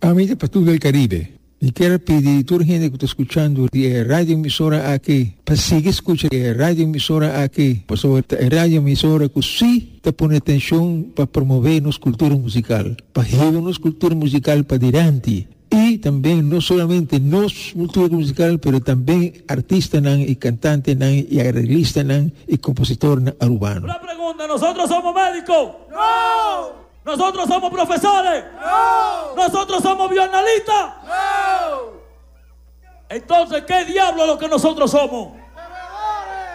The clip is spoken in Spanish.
Amiga Pastor del Caribe, y quiero pedir a toda la gente que está escuchando de radio emisora aquí, para seguir escuchando radio emisora aquí, por sobre radio emisora que sí te pone atención para promover nuestra cultura musical, para llevar nuestra cultura musical para adelante. Y también no solamente nuestra cultura musical, pero también artistas y cantantes y arreglistas y compositores urbanos. Una pregunta, ¿nosotros somos médicos? ¡No! ¿Nosotros somos profesores? ¡No! ¿Nosotros somos bienalistas? ¡No! Entonces, ¿qué diablo es lo que nosotros somos?